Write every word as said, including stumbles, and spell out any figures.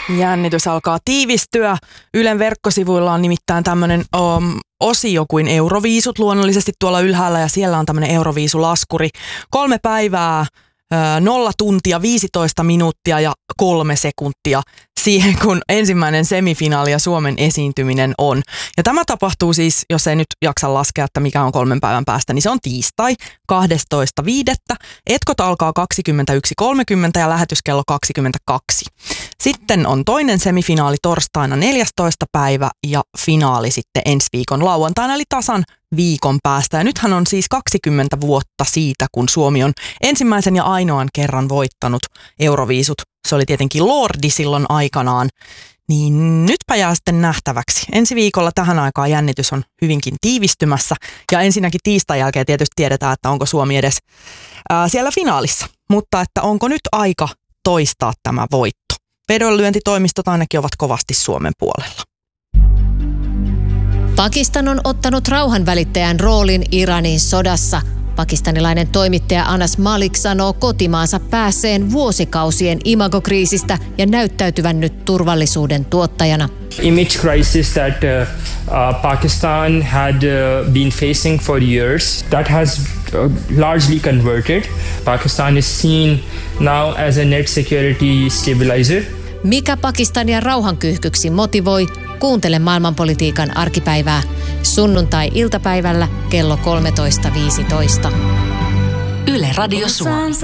Jännitys alkaa tiivistyä. Ylen verkkosivuilla on nimittäin tämmöinen um, osio kuin Euroviisut luonnollisesti tuolla ylhäällä ja siellä on tämmöinen Euroviisulaskuri. Kolme päivää, nolla tuntia, viisitoista minuuttia ja kolme sekuntia siihen, kun ensimmäinen semifinaali ja Suomen esiintyminen on. Ja tämä tapahtuu siis, jos ei nyt jaksa laskea, että mikä on kolmen päivän päästä, niin se on tiistai kahdestoista viidettä Etkot alkaa kaksikymmentäyksi kolmekymmentä ja lähetys kello kaksikymmentäkaksi. Sitten on toinen semifinaali torstaina neljästoista päivä ja finaali sitten ensi viikon lauantaina, eli tasan viikon päästä. Ja nythän on siis kaksikymmentä vuotta siitä, kun Suomi on ensimmäisen ja ainoan kerran voittanut Euroviisut. Se oli tietenkin Lordi silloin aikanaan. Niin nytpä jää sitten nähtäväksi. Ensi viikolla tähän aikaan jännitys on hyvinkin tiivistymässä. Ja ensinnäkin tiistain jälkeen tietysti tiedetään, että onko Suomi edes ää, siellä finaalissa. Mutta että onko nyt aika toistaa tämä voitto? Vedonlyöntitoimistot ainakin ovat kovasti Suomen puolella. Pakistan on ottanut rauhanvälittäjän roolin Iranin sodassa. Pakistanilainen toimittaja Anas Malik sanoo kotimaansa päässeen vuosikausien imagokriisistä ja näyttäytyvän nyt turvallisuuden tuottajana. Image crisis that uh, uh, Pakistan had uh, been facing for years, that has uh, largely converted. Pakistan is seen now as a net security stabilizer. Mikä Pakistania rauhankyyhkyksi motivoi? Kuuntele maailmanpolitiikan arkipäivää sunnuntai-iltapäivällä kello kolmetoista viisitoista. Yle Radio Suomi.